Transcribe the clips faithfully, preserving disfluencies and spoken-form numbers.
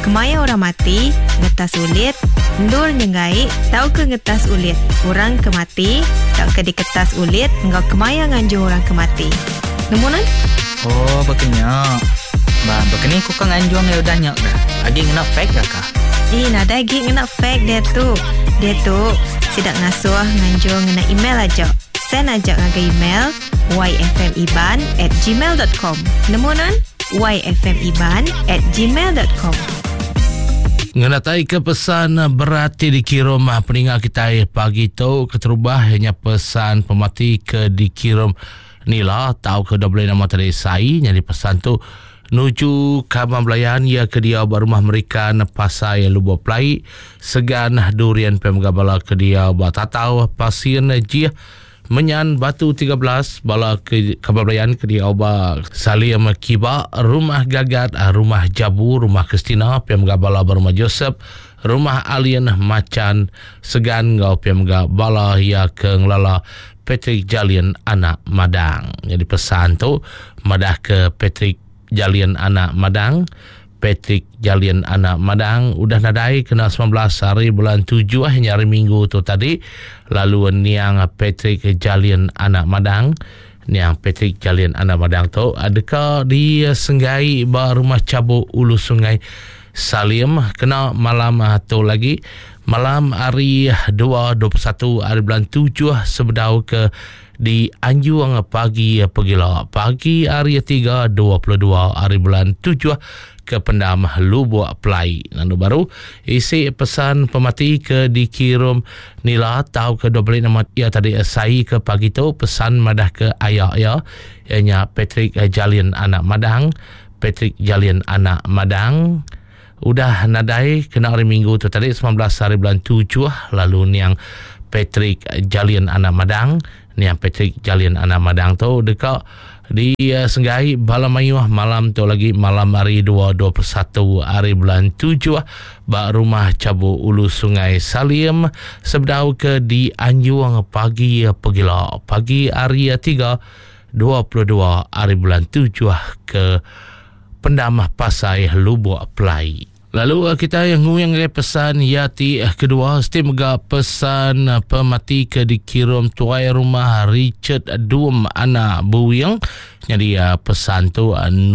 kemaya orang mati, ngetas ulit, ndur nyengai, tau ke ngetas ulit, orang kemati, tau ke diketas ulit, engkau kemaya nganjung orang kemati. Nemunan? Oh, berkenyak. Bah, berkening ku kang anjuang ya udah nyak dah. Agi ngena fake dah kah? Eh, nada agi ngena fake dia tu. Dia tu sidak ngasuh nganjung ngena email aja. Send aja ngaga email y f m iban at gmail dot com. Nemunan? y f m iban at gmail dot com. Ngenatai ke pesan berarti dikirim peningat kita pagi tu keterubah hanya pesan pemati ke dikirim nila tahu ke dah boleh nama tadi sai jadi pesan tu nuju kabar belayan ya ke dia rumah mereka pasai lubo plai segan durian pemgabala ke dia batatau pasien jia menyan batu tiga belas bala ke kabablayan ke dia oba salim kiba rumah gagat rumah jabu rumah Kristina pemgabala rumah Joseph rumah alien macan segan ngau pemgabala ya ke nglala Patrick Jalian anak Madang. Jadi pesan tu madah ke Patrick Jalian anak Madang. Patrick Jalian anak Madang udah nadai kena sembilan belas hari bulan tujuh hanya hari Minggu tu tadi. Lalu niang Patrick Jalian anak Madang. Niang Patrick Jalian anak Madang tu adakah di Senggai ba rumah Cabuk Ulu Sungai Salim kena malam tu lagi malam hari dua, dua puluh satu hari bulan tujuh sebedau ke di Anjuang pagi pegila pagi hari tiga, dua puluh dua hari bulan tujuh ke Pendam Lubuk Pelai. Lalu baru isi pesan pemati ke dikirim nila tahu ke dua belas nama ya tadi sai ke pagi tu pesan madah ke ayah ya ianya Patrick Jalian anak Madang. Patrick Jalian anak Madang udah nadai kena hari Minggu tu tadi sembilan belas hari bulan tujuh lalu niang Patrick Jalian anak Madang niang Patrick Jalian anak Madang tu dekat di uh, Senggai Balamayuh malam tu lagi malam hari dua, dua puluh satu hari bulan tujuh ba rumah Cabuk Ulu Sungai Salim sebedau ke di Anjuang pagi pegila pagi hari tiga, dua puluh dua hari bulan tujuh ke Pendam Pasai Lubuk Pelai. Lalu kita yang nguyang pesan yati kedua stimga pesan pemati ke dikirim tuai rumah Richard Dum anak Buyang. Jadi pesan tu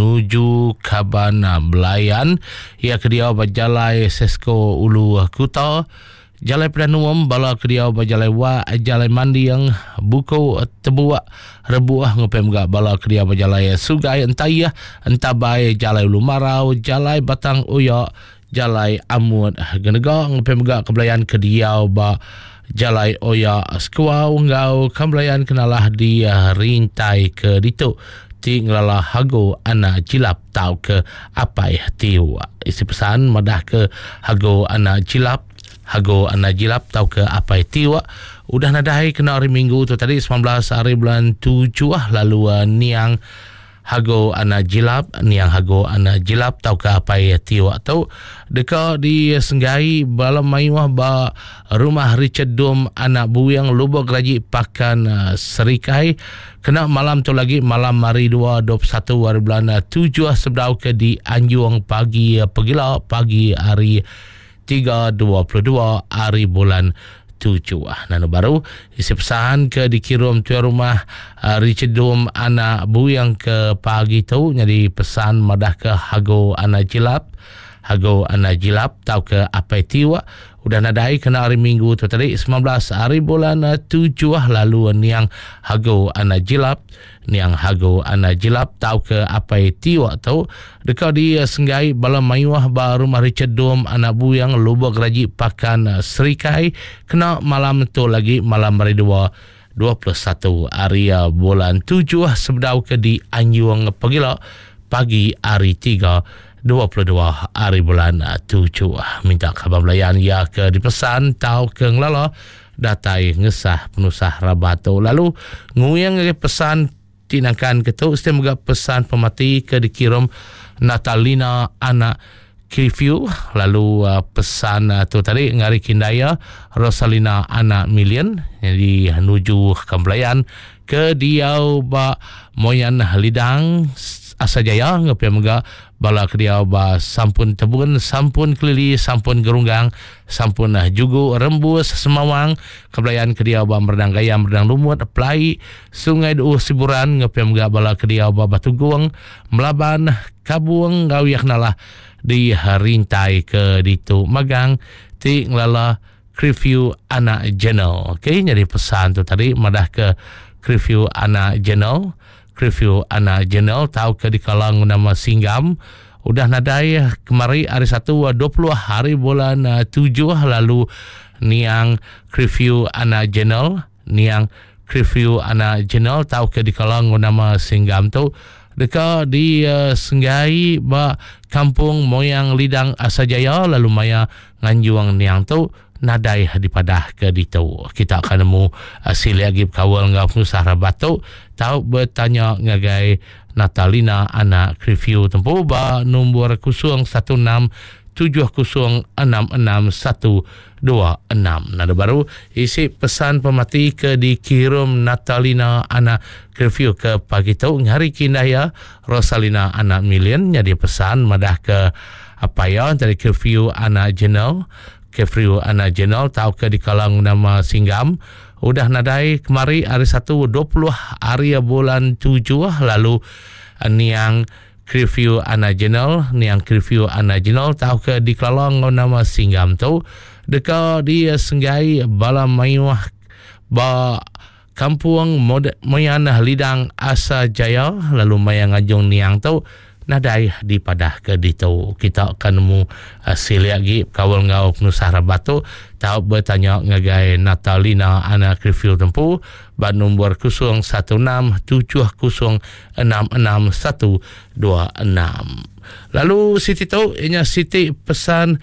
nuju Kaban Belayan ya ke dia berjalai Sesko Ulu Kuta. Jalai Peranuam bala ke dia berjalai wa jalai mandi yang buku tebuak rebuah ngepem gak bala ke dia berjalai Sugai Entayah Entabai jalai Ulu Marau jalai Batang Uyak jalai Amut Genega ngepem gak kebelayan ke dia ba jalai Oya Sekuau ngau kebelayan kenalah dia rintai ke ditu ti ngelala hago anak jilap tau ke apai tiu isi pesan madah ke hago anak jilap hago anak jilap tau ke apai tiu udah nadai kena hari Minggu tu tadi sembilan belas hari bulan tujuh lalu uh, niang hago anak jilap niang hago anak jilap tau ke apai tiu tau deka di Senggai Balamayuh ba rumah Richard Dum anak Buyang Lubuk Raji Pakan uh, Serikai kena malam tu lagi malam hari dua, dua puluh satu hari bulan tujuh sebedau ke di Anjuang pagi pegila pagi hari tiga, dua puluh dua hari bulan tujuh. Nano baru isi pesan ke dikirim tuan rumah uh, Richard Dum anak Buyang ke pagi tu jadi pesan madah ke hago anak jilap hago anak jilap tau ke apa tiwa udah nadai kena hari Minggu tu tadi sembilan belas hari bulan tujuh lalu niang hago anak jilap niang hago anak jilap tau ke apa tiwa tau dekat di Senggai Balamayuh ba rumah Richard Dum anak Buyang Lubuk Raji Pakan Serikai kena malam tu lagi malam hari dua, dua puluh satu hari bulan tujuh sebedau ke di Anjuang pegila pagi hari tiga, dua puluh dua hari bulan tujuh. Minta khabar belayan ya ke dipesan tau ke ngelala datai ngesah penusah rabato. Lalu nguyang ke pesan tinakan ke tu semoga pesan pemati ke dikirim Natalina anak Cliview. Lalu uh, pesan uh, tu tadi ngari kindaya Rosalina anak Million jadi nuju kembelayan ke diau ba moyan lidang Asajaya ngepem ga bala kedia ba sampun tebun, sampun kelili, sampun gerunggang, sampun uh, jugu rembus semawang kebelayan kedia ba merdang gaya merdang lumut plai sungai du siburan ngepem ga bala kedia ba batuguang melaban kabuang gawiak nalah di harintai ke ditu magang ti nglala review anak channel. Okey, jadi pesan tu tadi madah ke review anak channel, review anak channel tahu ke di kalang nama Singgam udah nadai kemari hari satu dua puluh hari bulan uh, tujuh lalu niang review anak channel, niang review anak channel tahu ke di kalang nama Singgam tu dekat di uh, Senggai ba kampung moyang lidang Asajaya lalu maya nganjuang niang tu nadai hadipadah ke ditu. Kita akan nemu hasil lagi kawal ngau penusah rabatu tahu bertanya ngagai Natalina anak review tempoh ba nombor kosong satu enam tujuh kosong enam enam satu dua enam. Nada baru isi pesan pemati ke dikirim Natalina anak review ke pagi tu hari kinaya Rosalina anak million jadi pesan madah ke apa ya dari review anak jenal Kefriu anak jenal tahu ke di kalang nama Singgam udah nadai kemari hari satu dua puluh hari bulan tujuh lalu niang review anak jenal niang review anak jenal tahu ke di kalang nama Singgam tu dekat di Senggai bala mayuah ba kampung moyanah lidang Asajaya lalu mayang ajong niang tu nadai di padah ke ditu. Kita akan nemu hasil lagi kawal ngau penusah rabatu tahu bertanya ngagai Natalina anak review tempu ba nombor kosong satu enam tujuh kosong enam enam satu dua enam. Lalu Siti tu inya Siti pesan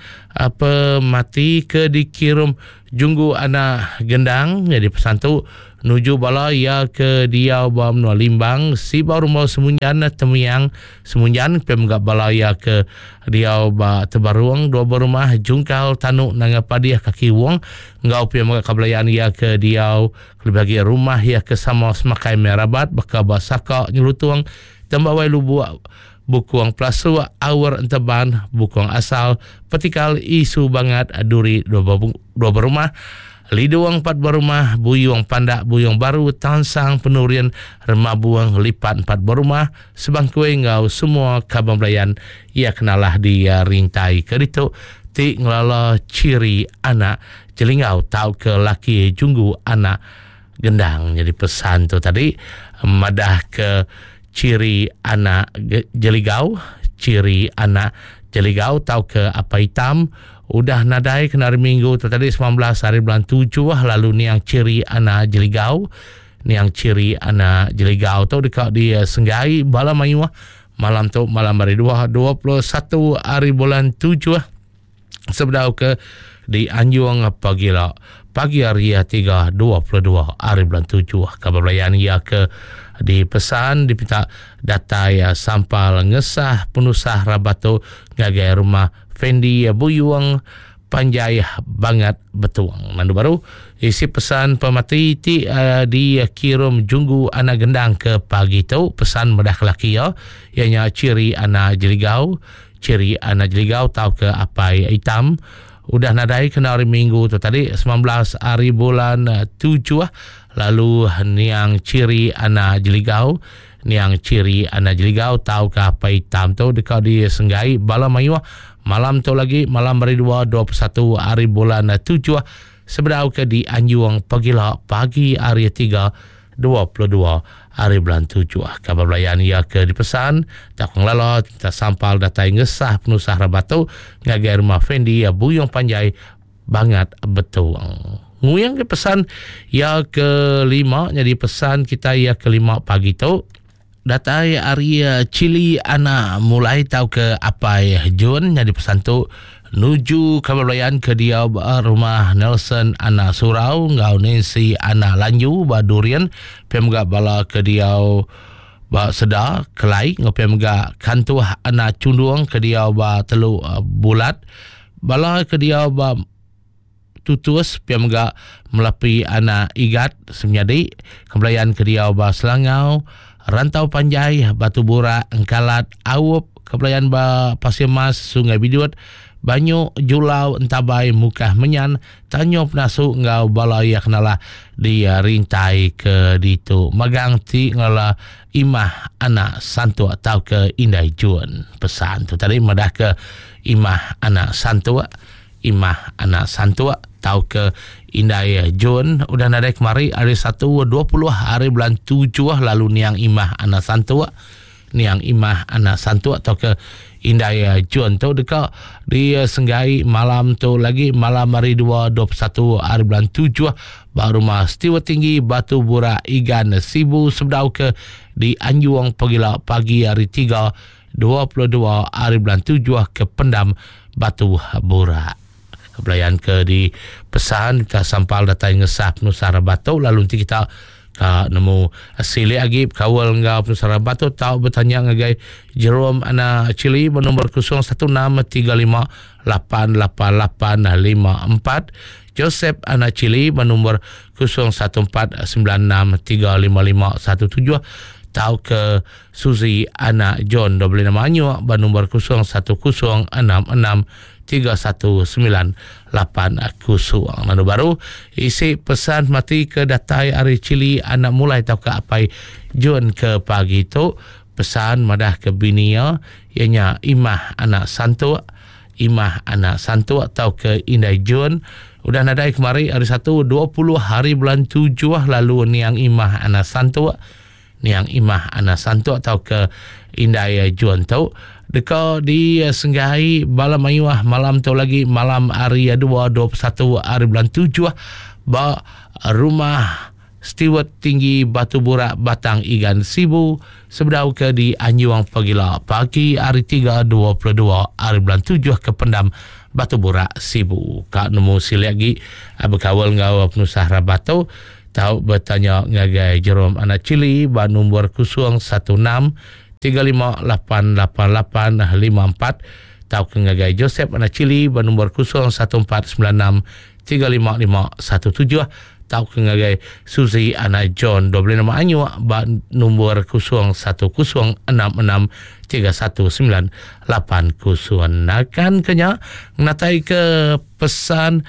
apa mati ke dikirim junggu anak gendang jadi pesan tu nuju bala ya ke dia ba menua limbang si baru mau semunyan temiang semunyan pem gak bala ya ke dia ba tebaruang dua berumah jungkal tanuk nanga padiah kaki wong ngau pem gak kabelayan ya ke dia bagi rumah ya ke sama semakai merabat baka basaka nyulutuang tambawai lubu bukuang plasu awar enteban bukuang asal petikal isu banget duri dua, dua berumah liduang empat berumah buyung pandak buyung baru tansang penurian remabuang lipat empat berumah sebangkue ngau semua kabang belayan ia kenalah dia rintai keritu ti ngelala ciri anak jelingau tahu ke laki junggu anak gendang. Jadi pesan tu tadi madah ke ciri anak jeligau, ciri anak jeligau tahu ke apa hitam udah nadai kena hari minggu tu tadi sembilan belas hari bulan tujuh lalu ni yang ciri anak jeligau ni yang ciri anak jeligau tu dekat di Senggai bala mayu malam tu malam hari dua dua puluh satu hari bulan tujuh sebedau ke di Anjuang pagi lah pagi hari tiga dua puluh dua hari bulan tujuh kabar belayan ia ke di pesan dipita data ya sampal ngesah penusah rabatu ngagai rumah Fendi Buyuang Panjai banget betuang. Mandu baru isi pesan pemati ti uh, di kirim junggu anak gendang ke pagi tu pesan medah laki ya ianya ciri anak jeligau ciri anak jeligau tahu ke apa hitam udah nadai kena hari minggu tu tadi sembilan belas hari bulan tujuh lalu niang ciri anak jeligau niang ciri anak jeligau tahu ke apa hitam tu dekat di Senggai bala mayu malam tu lagi malam hari dua dua puluh satu hari bulan tujuh sebedau ke di Anjuang pagi lah pagi hari tiga dua puluh dua hari bulan tujuh kabar belayan ia ke dipesan tak ngelala tak sampal data ngesah penusah rabatu ngagai rumah Fendi ya Buyung Panjai banget betul nguyang ke pesan ya kelima jadi pesan kita ya kelima pagi tu data hari cili anak mulai tahu ke apa ya Jun jadi pesan tu nuju kabar belayan ke dia rumah Nelson anak surau ngau Nancy anak lanju ba durian pemga bala ke dia ba sedar kelai ngau pemga kantuah anak cunduang ke dia ba telu uh, bulat bala ke dia ba tutus pemga melapi anak igat semnyadi kebelayan ke dia ba Selangau Rantau Panjai Batu Bura Engkalat Awup kepelayan ba Pasir Mas, Sungai Bidut, Banyu, Julau, Entabai, Mukah Menyan, Tanyo Penasu, ngau balaya kenalah di uh, rintai ke ditu. Magang ti ngala imah anak santu atau ke Indai Jun. Pesan tu tadi madah ke imah anak santu, imah anak santu atau ke Indai Jun. Udah nadai kemari hari satu dua puluh hari bulan tujuh lalu niang imah anak santu, niang imah anak santu atau ke Indai Jun tu dekat di Senggai malam tu lagi malam hari dua dua puluh satu hari bulan tujuh baru rumah Stiwa Tinggi Batu Bura Igan Sibu sebdau ke di Anjuang Pagila pagi hari tiga dua puluh dua hari bulan tujuh ke Pendam Batu Bura. Kebelayan ke di pesan kita sampal datai ngesap Nusara Batu lalu nanti kita ka nemu sili agib kawal ngau Nusara Batu tahu bertanya ngagai Jerome ana Cili bernombor kosong satu enam tiga lima lapan lapan lapan lima empat, Joseph ana Cili bernombor kosong satu empat sembilan enam tiga lima lima satu tujuh, tahu ke Suzy ana John double nama anyo bernombor kosong satu kosong enam enam tiga satu sembilan lapan kosong. Lalu baru isi pesan mati ke datai hari Cili anak mulai tahu ke apa John ke pagi tu pesan madah ke binia ianya imah anak santu, imah anak santu atau ke Indai John. Udah nadai kemari hari satu dua puluh hari bulan tujuh lalu niang imah anak santu, niang imah anak santu atau ke Indai John tu dekat di Senggai malam ayuah malam tu lagi malam hari dua dua puluh satu hari bulan tujuh ba rumah Stewart Tinggi Batu Burak Batang Igan Sibu sebdau ke di Anjuang Pagila pagi hari tiga dua puluh dua hari bulan tujuh ke Pendam Batu Burak Sibu. Kak nemu sili lagi berkawal ngau Penusahara Batu tahu bertanya ngagai Jerome anak Cili ba nombor kosong satu enam tiga lima lapan lapan lapan lima empat, tahu ke ngagai Joseph anak Cili bernombor kosong satu empat sembilan enam tiga lima lima satu tujuh, tahu ke ngagai Suzy anak John double nama anyo bernombor kosong satu kosong enam enam tiga satu sembilan lapan kosong. Nakan kenya natai ke pesan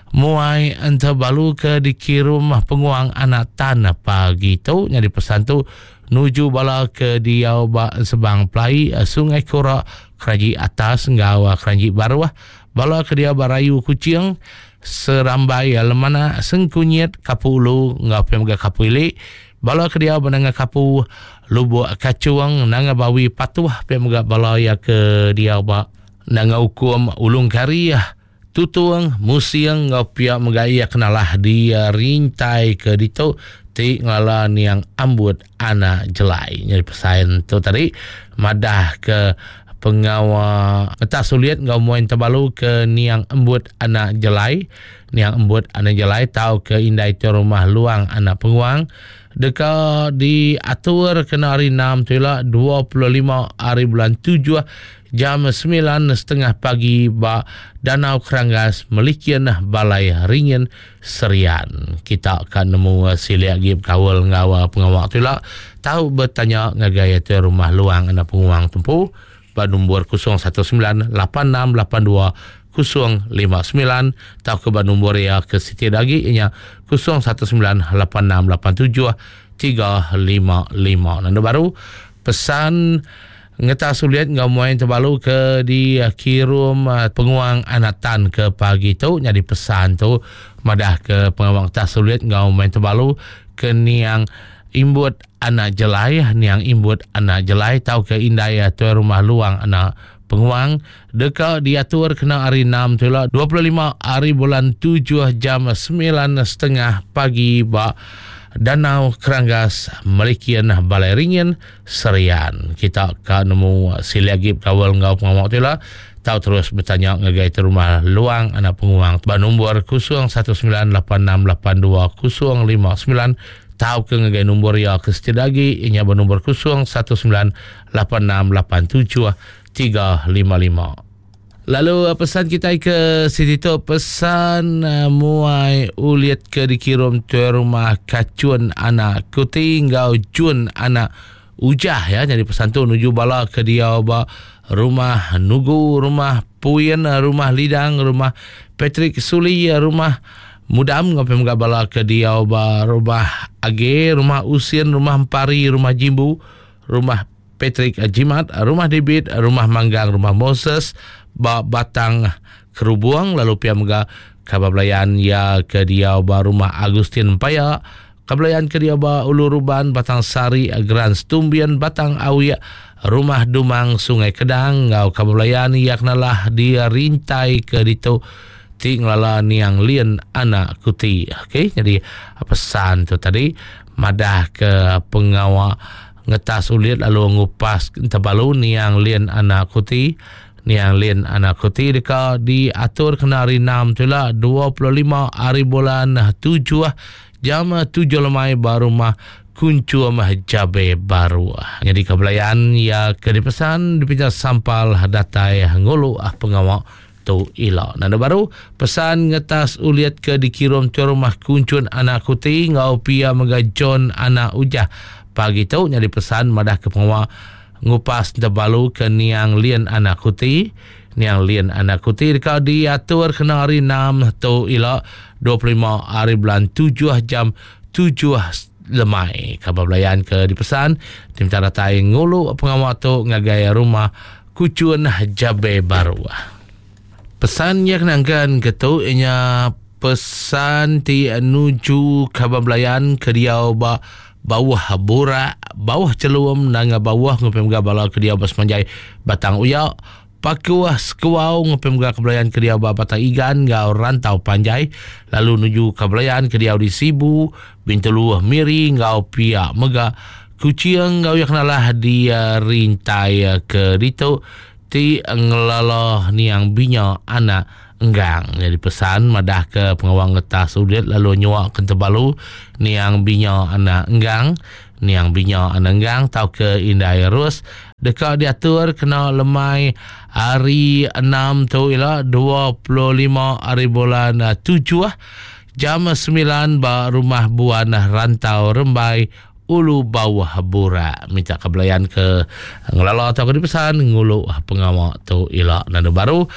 muai anta balu ke dikirim penguang anak tanah pagi tu nyari pesan tu nuju bala ke diau ba Sebang Pelai Sungai Kora Keraji Atas nggawa Keraji Baruah bala ke dia Barayu Kucing Serambai Lemana Sengkunyit Kapulu ngapem ga Kapuli bala ke dia benanga Kapu Lubuk Kacuang nanga Bawi Patuh pem ga bala ya ke dia ba nanga Hukum Ulung Kariah Tutuang Musiang ngapia megaya kenalah dia rintai ke ditu ti ngala niang ambut ana jelai. Jadi pesan tu tadi madah ke pengawa tak sulit ngau moin terbalu ke niang ambut ana jelai, niang ambut ana jelai tahu ke Indai tu rumah luang ana penguang dekat di atur kena hari enam tu lah dua puluh lima hari bulan tujuh jam sembilan setengah pagi ba Danau Keranggas Melikian Balai Ringin Serian. Kita akan nemu sili lagi kawal ngawa pengawal tu lah tahu bertanya ngagaya tu rumah luang anak penguang tempuh ba nombor kosong satu sembilan lapan enam lapan dua kosong lima sembilan, tahu ke ba nombor ya ke Siti lagi ianya kosong satu sembilan lapan enam lapan tujuh tiga lima lima. Nanti baru pesan ngeta sulit ngau moin terbalu ke di kirum uh, penguang anatan ke pagi tu nyari pesan tu madah ke penguang tak sulit ngau moin terbalu ke niang imbut anak jelai, niang imbut anak jelai tahu ke Indai tu rumah luang anak penguang dekat diatur kena hari enam tu lah dua puluh lima hari bulan tujuh jam sembilan setengah pagi ba Danau Keranggas Melikian Balai Ringin Serian. Kita akan nemu sili lagi kawal ngau pengamuk tu lah tahu terus bertanya ngagai tu rumah luang anak penguang ba nombor kosong satu sembilan lapan enam lapan dua kosong lima sembilan, tahu ke ngagai nombor ya ke setiap lagi ianya ba nombor kosong satu sembilan lapan enam lapan tujuh tiga lima lima. Lalu pesan kita ke Siti tu pesan uh, muai uliat ke dikirim tu rumah Kacun anak Kuti ngau Jun anak Ujah ya. Jadi pesan tu nuju bala ke dia ba rumah Nugu, rumah Puyen, rumah Lidang, rumah Patrick Suli, rumah Mudam ngopi mga bala ke Diau ba, rumah Age, rumah Usien, rumah Ampari, rumah Jimbu, rumah Patrick Jimat, rumah David, rumah Manggang, rumah Moses, ba Batang Kerubuang, lalu pia mga kabablayan ya ke Diau ba, rumah Agustin Paya, kabablayan ke Diau ba Uluruban, Batang Sari, Gran Stumbian, Batang Awia, rumah Dumang, Sungai Kedang, ngau kabablayan yaknalah dia rintai ke ditu tinglala niang lien anak kuti. Okey, jadi pesan tu tadi madah ke pengawa ngetas ulit lalu ngupas tabalu niang lien anak kuti, niang lien anak kuti deka diatur kena hari enam tu lah dua puluh lima hari bulan tujuh jam tujuh lemai baru mah kuncu mah jabe baru. Jadi kebelayan ya ke dipesan dipijak sampal datai ngulu ah pengawa tu ila. Nada baru pesan ngetas uliat ke dikirim ke rumah kuncun anak kuti ngau pia mengajon anak ujah pagi tu nyari pesan madah ke pengawa ngupas dabalu ke niang lien anak kuti, niang lien anak kuti deka diatur kena hari enam tu ila dua puluh lima hari bulan tujuh jam tujuh lemai. Kabablayan ke dipesan tim cara tai ngulu pengawa tu ngagaya rumah kucun jabe baru. Pesan yang kenangkan ketu ianya pesan ti nuju kabablayan ke Diau ba bawah bura bawah celuam nanga bawah ngopem ga bala ke Diau bas manjai Batang Uya pakuah sekuau ngopem ga kabablayan ke Diau ba Batang Igan ga rantau panjai lalu nuju kabablayan ke Diau di Sibu Bintulu Miri ngau pia mega kuciang ngau yaknalah dia rintai ke ditu ti ngelala niang binya anak enggang. Jadi pesan madah ke pengawang ngetas ulit lalu nyuak ke tebalu niang binya anak enggang, niang binya anak enggang tau ke indai rus dekat diatur kena lemai hari enam tu ila dua puluh lima hari bulan tujuh jam sembilan ba rumah buan rantau Rembai Ulu Bawah Bura. Minta kebelayan ke ngelala atau ke pesan ngulu pengawa tu ila. Nada baru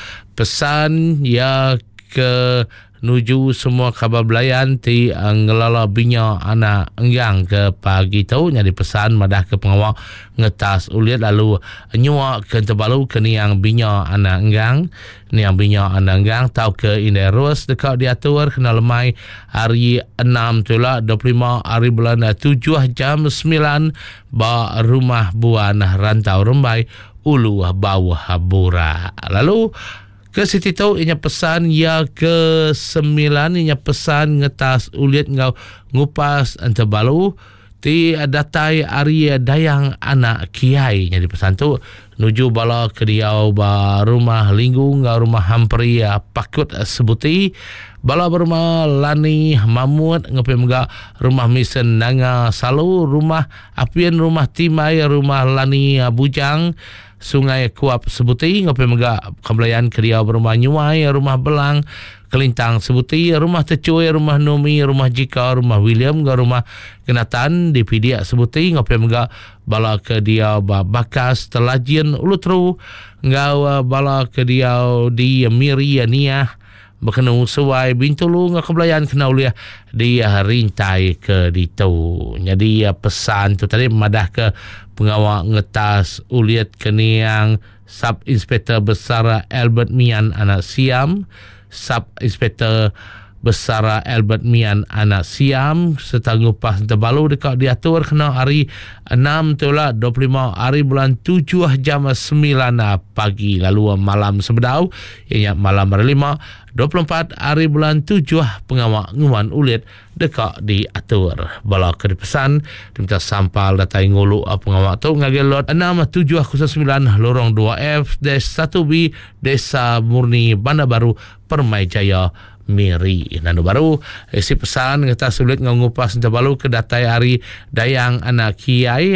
pesan ya ke nuju semua kabar belayan ti ngelala binya anak enggang ke pagi tu nyari pesan madah ke pengawa ngetas ulit lalu nyuak ke tebalu ke niang binya anak enggang, niang binya anak enggang tau ke indai rus dekat diatur kena lemai hari enam tu lah dua puluh lima hari bulan tujuh jam sembilan ba rumah buan rantau Rembai Ulu Bawah Bura. Lalu ke Siti tu inya pesan ya ke sembilan inya pesan ngetas ulit ngau ngupas antabalu ti datai Arya Dayang anak Kiai. Jadi pesan tu nuju bala ke Diau ba rumah Linggung ngau rumah Hampri Pakut Sebuti bala berumah Lani Mamut ngopi mga rumah Misen Nanga Salu, rumah Apian, rumah Timai, rumah Lani Bujang Sungai Kuap Sebuti ngopi mga kebelayan ke Diau berumah Nyuai, rumah Belang Kelintang Sebuti, rumah Tecuy, rumah Nomi, rumah Jika, rumah William, rumah Kenatan di Pidia Sebuti ngopi mga bala ke Diau Bakas Telajian Ulutru ngau bala ke Diau di Miri Niah berkena sesuai Bintulu ngak kebelayan kena uliah dia rintai ke ditu. Jadi ya pesan tu tadi madah ke pengawal ngetas uliat keniang Sub Inspektor Besar Albert Mian anak Siam, Sub Inspektor Besar Albert Mian anak Siam serta ngupas terbalu dekat diatur kena hari enam tu lah dua puluh lima hari bulan tujuh jam sembilan pagi lalu malam sebedau ianya malam hari lima dua puluh empat hari bulan tujuh pengawak nguman ulit dekat diatur bala ke pesan diminta sampal datai ngulu pengawak tu ngagelot enam tujuh kosong sembilan lorong dua F satu B Desa Murni Bandar Baru Permai Jaya Miri. Nanu baru isi pesan kita sulit ngupas terbalu ke datai hari Dayang anak Kiai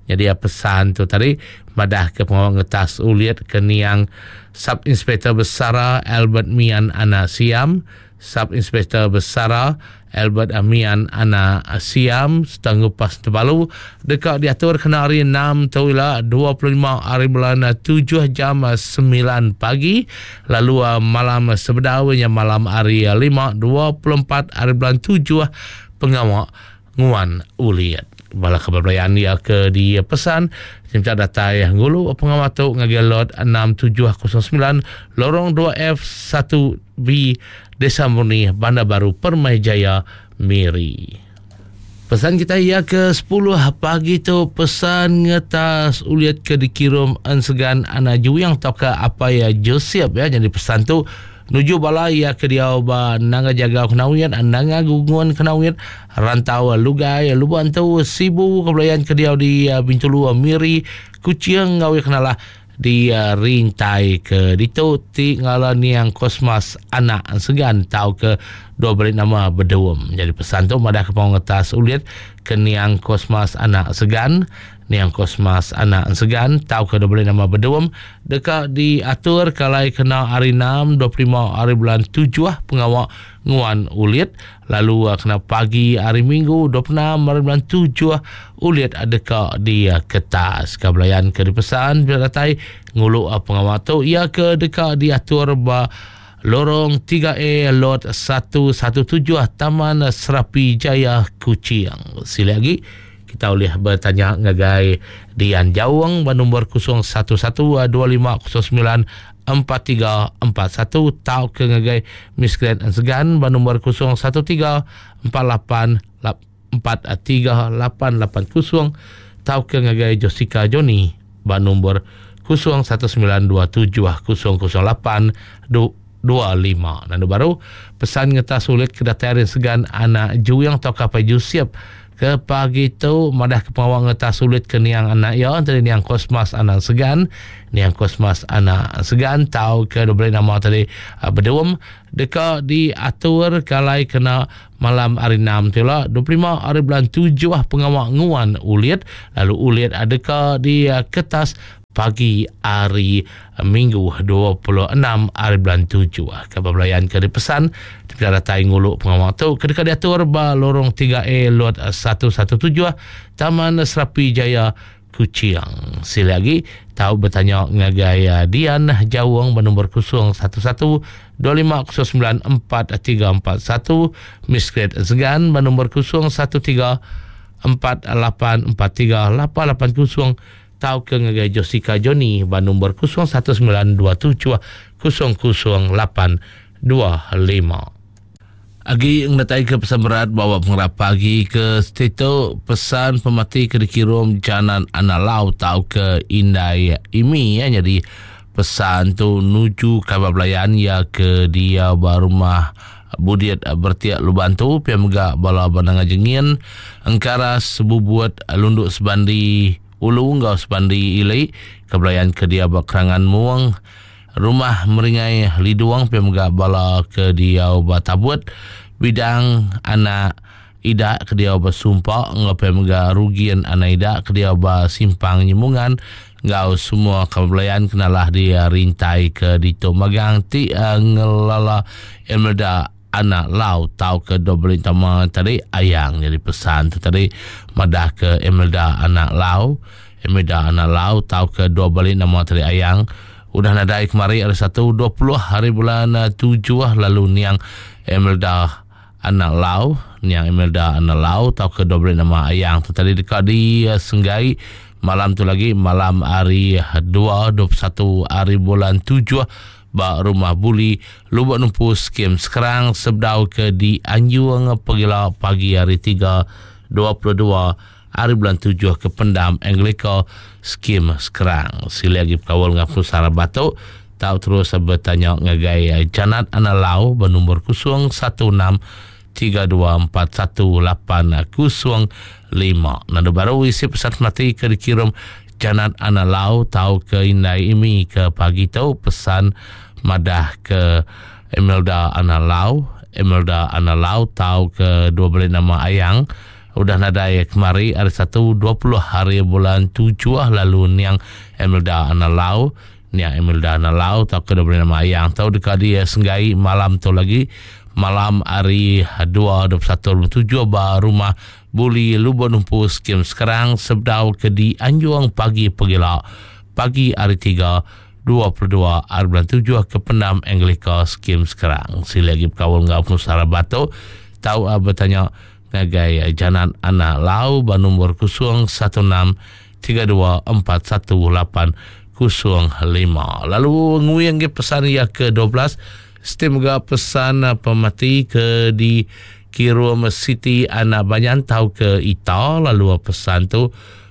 Jadi ya pesan tu tadi madah ke pengawal ngetas uliat ke niang Sub Inspektor Besara Albert Mian Ana Siam, Sub Inspektor Besara Albert Amian Ana Siam setengah pas terbalu dekat diatur kena hari enam tahulah dua puluh lima hari bulan tujuh jam sembilan pagi, lalu malam sebedawanya malam hari lima dua puluh empat hari bulan tujuh pengawal nguan uliat bala keberbelayan dia ke di pesan jemca data yang ngulu pengawal tu ngagelot enam tujuh kosong sembilan lorong dua F satu B Desa Murni Bandar Baru Permai Jaya Miri. Pesan kita ia ke sepuluh pagi tu pesan ngetas uliat ke dikirim ansegan anak juyang tau ke apa ya Joseph ya. Jadi pesan tu nuju balai ya ke dia ba nanga jaga kenawian nanga gugungan kenawian rantau lugai luban tu sibu kebelayan ke dia di uh, Bintulu Miri kuciang ngawi kenala di uh, rintai ke ditu ti ngala niang kosmas anak segan tau ke dua balik nama bedewem. Jadi pesan tu madah ke pengetas uliat ke niang kosmas anak segan niang kosmas anak segan tau ke dua balik nama bedewem dekat diatur kalai kena hari enam dua puluh lima hari bulan tujuh pengawal nguan uliat, lalu uh, kena pagi hari Minggu dua puluh enam hari bulan tujuh uliat dekat di uh, ketas kabelayan ke dipesan bila datai ngulu uh, pengawal tu ia ke dekat diatur ba lorong tiga A lot satu satu tujuh Taman Serapi Jaya Kuching. Sila lagi kita boleh bertanya ngagai Dian Jawang nombor kosong satu satu dua lima kosong sembilan empat tiga empat satu tau ke ngagai Miss Grand Segan nombor kosong satu tiga empat lapan empat tiga lapan lapan kosong tau ke ngagai Jessica Joni nombor kosong satu sembilan dua tujuh kosong kosong lapan dua lima. Dan baru pesan ngetas sulit kedatangan segan anak juyang tau kapai Joseph ke pagi tu madah ke pengawal ngetas sulit ke niang anak ya tadi niang kosmas anak segan niang kosmas anak segan tau ke dua belas nama tadi uh, bedewem dekat diatur kalai kena malam hari enam tu lah dua puluh lima hari bulan tujuh pengawal nguan uliat, lalu uliat adakah di uh, ketas pagi hari Minggu dua puluh enam hari bulan tujuh. Kebelayan ke dipesan Dikala tai nguluk pengawal tu kedekat diatur ba lorong tiga A lot satu satu tujuh Taman Serapi Jaya Kuching. Sila lagi tahu bertanya ngagaya Dian Jawang bernombor kosong satu satu dua lima kosong sembilan empat tiga empat satu Miss Great Segan bernombor kosong satu tiga empat lapan empat tiga lapan lapan kosong tau ke ngagai Jessica Joni ba nombor kosong satu sembilan dua tujuh kosong kosong lapan dua lima. Agi ngatai ke pesan berat bawa pengerap pagi ke stito pesan pemati ke dikirim janan anak lau tau ke Indai Imi ya. Jadi pesan tu nuju kabar belayan ya ke dia barumah Budiat bertiak lubantu pia mega bala bananga jengin angkara sebubuat lunduk sebandi ulu ngau sebandi ilai kebelayan ke dia bakrangan muang rumah meringai liduang pemega bala ke dia batabut bidang anak ida ke dia basumpa ngau pemega rugian anak ida ke dia basimpang nyemungan ngau semua kebelayan kenalah dia rintai ke dito magang ti uh, ngelala emelda anak lau tau ke dobelin tama tadi ayang. Jadi pesan tu tadi madah ke Emelda anak lau Emelda anak lau tau ke dua balik nama tadi ayang udah nadai kemari ada satu dua puluh hari bulan tujuh lalu niang Emelda anak lau niang Emelda anak lau tau ke dua balik nama ayang tu tadi dekat di uh, Senggai malam tu lagi malam hari dua dua puluh satu hari bulan tujuh ba rumah buli lubuk numpus skim sekarang sebdau ke di Anjuang pagila pagi hari tiga dua puluh dua hari bulan tujuh ke pendam Anglika skim sekarang. Sila lagi kawal ngapus sarah batuk tahu terus bertanya ngagai janat anak lau bernombor kosong satu enam tiga dua empat satu lapan kosong lima. Nada baru isi pesan mati ke dikirim janat anak lau tahu ke Indai Imi ke pagi tahu pesan madah ke Emelda anak lau Emelda anak lau tahu ke dua belas nama ayang udah nadai kemari hari satu dua puluh hari bulan tujuh lalu niang Emilda Analau niang Emilda Analau tak kena beri nama ayang tahu dekat dia senggai malam tu lagi malam hari dua dua puluh satu tujuh ba rumah Buli Lubon Numpu skim sekarang sebdau ke di Anjuang pagi pegila pagi hari tiga dua puluh dua hari bulan tujuh ke Pendam Anglika skim sekarang sila lagi berkawal ngau penusara batu tahu uh, bertanya ngagai janan anak lau ba nombor kosong satu enam tiga dua empat satu lapan kosong lima. Lalu nguyang ke pesan ya ke dua belas stem ga pesan uh, pemati ke di Kirom City anak banyan tahu ke Ita lalu uh, pesan tu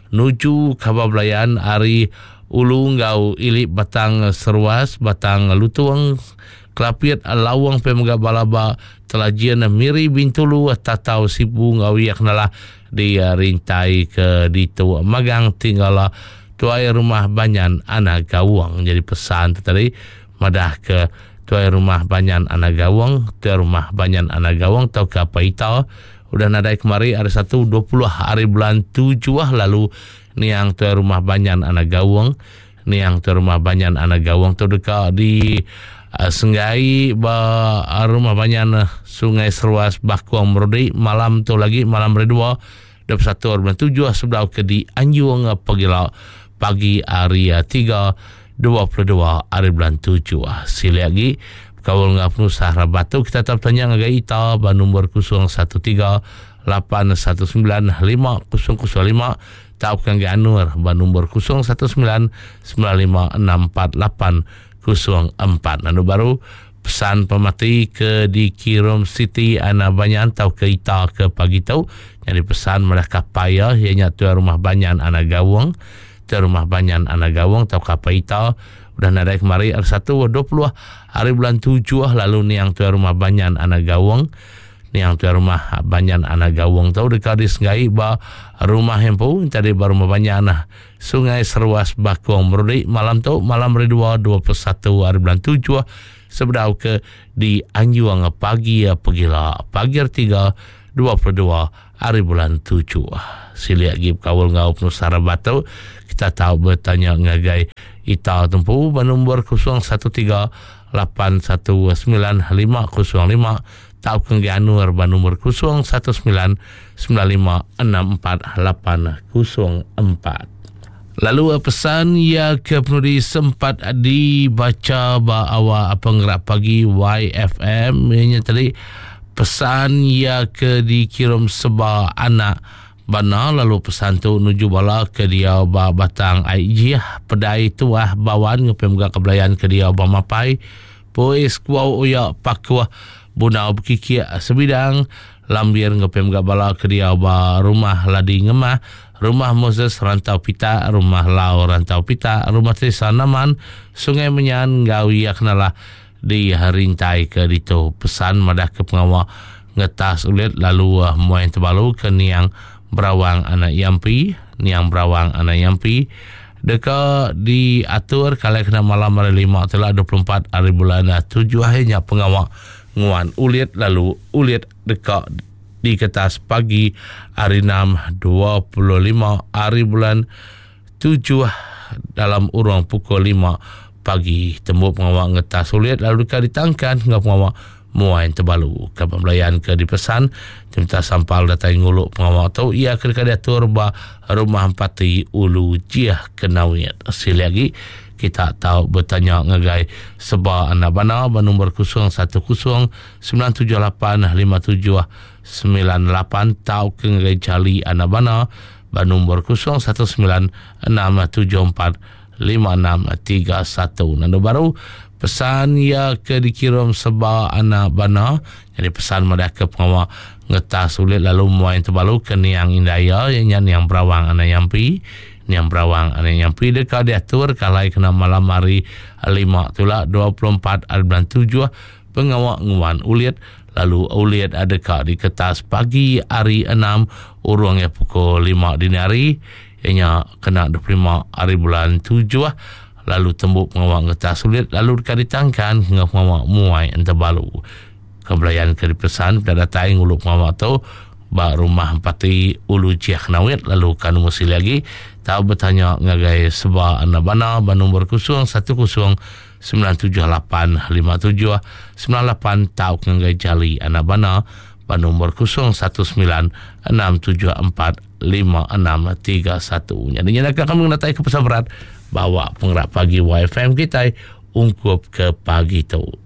nuju kabablayan hari ulu ngau ilik batang serwas batang lutuang Kelapiat lawang pemega balaba telajian miri bintulu tatau sibu ngawiak nalah dia rintai ke ditu magang tinggal tuai rumah banyan anak gawang. Jadi pesan tadi madah ke tuai rumah banyan anak gawang tuai rumah banyan anak gawang tau ke apa ita udah nadai kemari ada satu dua puluh hari bulan tujuh lalu ni yang tuai rumah banyan anak gawang ni yang tuai rumah banyan anak gawang tu dekat di Uh, senggai ba rumah banyan uh, Sungai Serwas Bakuang Merodi malam tu lagi malam redua dua puluh satu bulan tujuh sebelum ke di Anjuang uh, pagi pagi hari uh, tiga dua puluh dua hari bulan tujuh uh, sila lagi kawal ngah penusah rabatu kita tetap tanya ngagai ita ba nombor kosong satu tiga lapan satu sembilan lima kosong kosong lima tahu kan ga anur ba nombor kosong satu sembilan sembilan lima enam empat lapan kosong empat. Lalu baru pesan pemati ke di Kirom City anak banyan tahu ke ita ke pagi tahu. Jadi pesan mereka payah ianya tuan rumah banyan anak gawang. Tuan rumah banyan anak gawang tahu ke apa ita. Udah nadai kemari hari satu dua puluh hari bulan tujuh lalu ni yang tuan rumah banyan anak gawang. Ni yang tuan rumah banyan anak gawang tahu dekat di senggai ba rumah hempu tadi baru rumah banyan Sungai Serwas Bakuang Merodi malam tu malam redua dua puluh satu hari bulan tujuh sebedau ke di Anjuang pagi pegila pagi tiga dua puluh dua hari bulan tujuh. Sila lagi kawal ngau penusara batu kita tahu bertanya ngagai ita tempu nombor kosong satu tiga lapan satu sembilan lima kosong lima tahu kenggi anur nombor kosong satu sembilan sembilan lima enam empat lapan kosong empat. Lalu pesan ya ke penudi sempat dibaca ba awak penggerak pagi Y F M ini tadi pesan ya ke di Kirom Seba anak bana lalu pesan tu nuju bala ke dia ba batang I G pedai tu ah bawan ngepemga kebelayan ke dia ba mapai pois kuau uya pakwa bunau bekiki sebidang lambiar ngepemga bala ke dia ba rumah ladi ngemah Rumah Moses Rantau Pita, Rumah Lau Rantau Pita, Rumah Tisa Naman, Sungai Menyan, Gawi Yaknalah di Harintai ke ditu pesan madah ke pengawa ngetas ulit lalu uh, muain terbalu ke niang berawang anak yampi, niang berawang anak yampi. Deka diatur kalau kena malam hari lima telah dua puluh empat hari bulan tujuh akhirnya pengawa nguan ulit lalu ulit deka di kertas pagi hari enam dua puluh lima hari bulan tujuh dalam urang pukul lima pagi tembuk pengawal ngetas sulit lalu dekat ditangkan hingga pengawal muain terbalu kapan melayan ke dipesan minta sampal datai nguluk pengawal tau ia kedekat diatur ba rumah empati ulu jiah kenawit sila lagi kita tahu bertanya ngagai sebab anak bana nombor kosong satu kosong sembilan tujuh lapan lima tujuh sembilan lapan tahu ke ngagai jali anak bana nombor kosong satu sembilan enam tujuh empat lima enam tiga satu. Nando baru pesan ya ke dikirim sebab anak bana jadi pesan mereka pengawa ngetas sulit lalu muain terbalu ke niang indaya yang yang berawang anak yampi niang berawang anak yampi dekat diatur kalai kena malam hari lima itulah dua puluh empat hari bulan tujuh pengawak nguan ulit lalu ulit adakah di kertas pagi hari enam urungnya pukul lima dini hari ianya kena dua puluh lima hari bulan tujuh lalu tembuk pengawak ngetas ulit lalu dekat ditangkan hingga pengawak muai yang terbalu kebelayan ke dipesan pada datai nguluk pengawak tu ba rumah empati ulu jiak nawit lalu kanu musi lagi tahu bertanya ngagai sebab anda bana ba nombor kosong satu kosong sembilan tujuh lapan lima tujuh sembilan lapan tahu ngagai jali anda bana ba nombor kosong satu sembilan enam tujuh empat lima enam tiga satu. Jadi nyatakan kami mengenai kepesan berat bawa penggerak pagi Y F M kita ungkup ke pagi tu.